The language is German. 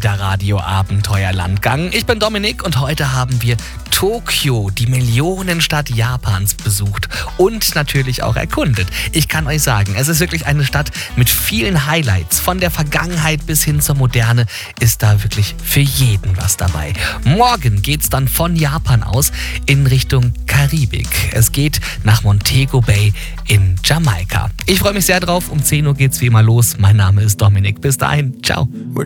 wieder Radio Abenteuerlandgang. Ich bin Dominik und heute haben wir Tokio, die Millionenstadt Japans, besucht und natürlich auch erkundet. Ich kann euch sagen, es ist wirklich eine Stadt mit vielen Highlights. Von der Vergangenheit bis hin zur Moderne ist da wirklich für jeden was dabei. Morgen geht's dann von Japan aus in Richtung Karibik. Es geht nach Montego Bay in Jamaika. Ich freue mich sehr drauf. Um 10 Uhr geht's wie immer los. Mein Name ist Dominik. Bis dahin. Ciao.